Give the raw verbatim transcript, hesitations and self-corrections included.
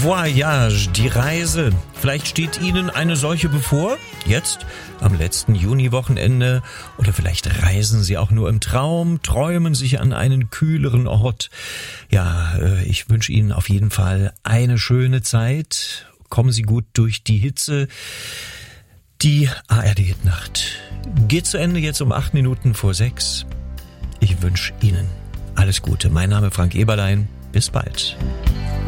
Voyage, die Reise. Vielleicht steht Ihnen eine solche bevor, jetzt am letzten Juniwochenende. Oder vielleicht reisen Sie auch nur im Traum, träumen sich an einen kühleren Ort. Ja, ich wünsche Ihnen auf jeden Fall eine schöne Zeit. Kommen Sie gut durch die Hitze. Die A R D-Nacht geht zu Ende jetzt um acht Minuten vor sechs. Ich wünsche Ihnen alles Gute. Mein Name Frank Eberlein. Bis bald.